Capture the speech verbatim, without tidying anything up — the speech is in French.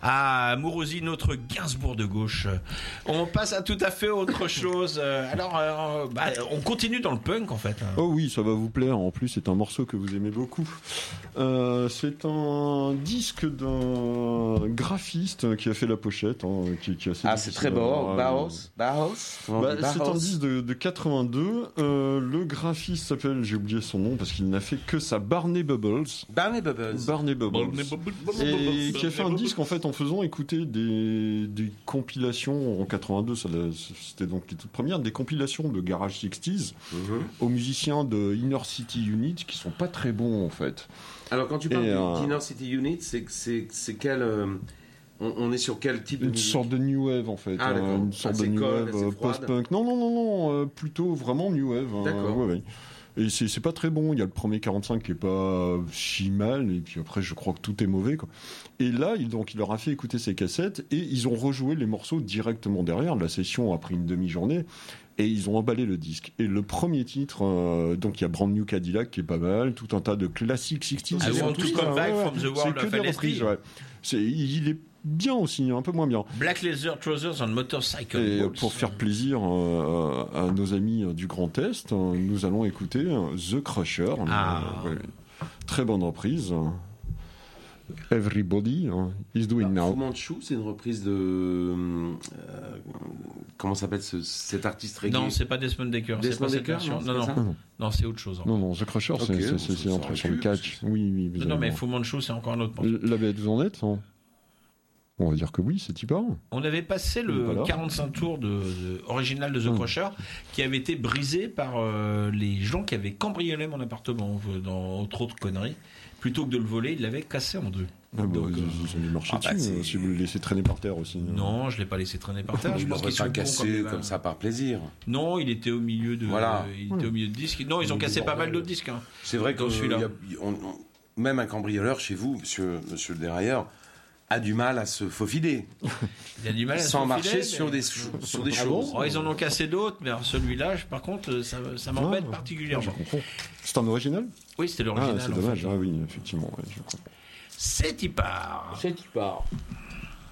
Ah, Mourouzi, notre Gainsbourg de gauche. On passe à tout à fait autre chose. Alors, euh, bah, on continue dans le punk en fait. Oh oui, ça va vous plaire. En plus, c'est un morceau que vous aimez beaucoup. Euh, c'est un disque d'un graphiste qui a fait la pochette. Hein, qui, qui a ah, c'est très beau. Bauhaus. Bauhaus. Bah, c'est un disque de, de quatre-vingt-deux. Euh, le graphiste s'appelle, j'ai oublié son nom parce qu'il n'a fait que ça, Barney Bubbles. Barney Bubbles. Barney Bubbles. Et qui a fait un disque en fait en faisant écouter des, des compilations en quatre-vingt-deux, ça, c'était donc les toutes premières, des compilations de Garage sixties mm-hmm. aux musiciens de Inner City Unit qui sont pas très bons en fait. Alors quand tu parles euh, d'Inner City Unit, c'est, c'est, c'est quel... Euh... On est sur quel type de musique ? Une sorte de new wave en fait, ah, hein, une sorte de new cold, wave post-punk. Non non non non, euh, plutôt vraiment new wave. D'accord. Hein, ouais, ouais. Et c'est, c'est pas très bon. Il y a le premier quarante-cinq qui est pas si mal, et puis après je crois que tout est mauvais quoi. Et là, il, donc il leur a fait écouter ces cassettes et ils ont rejoué les morceaux directement derrière. La session a pris une demi-journée. Et ils ont emballé le disque. Et le premier titre, euh, donc il y a Brand New Cadillac qui est pas mal, tout un tas de classiques sixties. I want to come back from the world of L S D. Ouais. C'est, il est bien aussi, un peu moins bien. Black Leather Trousers on Motorcycle. Et Balls. Pour faire plaisir euh, à nos amis du Grand Est, nous allons écouter The Crusher. Ah. Euh, ouais. Très bonne reprise. Everybody is doing now. Fu Manchu, c'est une reprise de euh, comment s'appelle ce, cet artiste reggae? Non, c'est pas Desmond Dekker. Desmond c'est Dekker, non, non, non, non. non, non, c'est autre chose. Non, non, The Crusher, okay, c'est, c'est, c'est, c'est un truc sur le catch. Oui, oui. Non, non mais Fu Manchu, c'est encore un autre morceau. La bête, vous en êtes hein. On va dire que oui, c'est y part. On avait passé le voilà. quarante-cinq tours de, de, original de The mmh. Crusher qui avait été brisé par euh, les gens qui avaient cambriolé mon appartement, dans autre autre conneries. Plutôt que de le voler, ils l'avaient cassé en deux. Ah bah, Donc, ils, ils ont dû marcher ah dessus, bah, si vous le laissez traîner par terre aussi. Non, je ne l'ai pas laissé traîner par terre. Je pense qu'ils sont pas cassé comme, comme ça par plaisir. Non, il était au milieu de, voilà. euh, il était au milieu de disques. Non, ils ont cassé pas mal d'autres disques. Hein, c'est vrai que celui-là. Y a, on, on, même un cambrioleur chez vous, monsieur, monsieur le dérailleur, a du mal à se faufiler. Il a du mal à sans se marcher mais... sur des, sur des ah choses. Bon oh, ils en ont cassé d'autres, mais celui-là, par contre, ça, ça m'embête ah, particulièrement. Ah, c'est un original ? Oui, c'était l'original. Ah, c'est dommage, fait. Ah oui, effectivement. Ouais, je comprends. C'est y part. C'est y part.